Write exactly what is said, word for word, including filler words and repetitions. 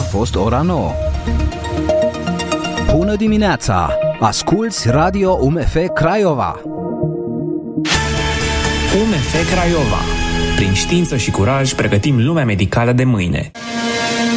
fost ora nouă. Bună dimineața! Asculți Radio U M F Craiova! U M F Craiova. Prin știință și curaj pregătim lumea medicală de mâine.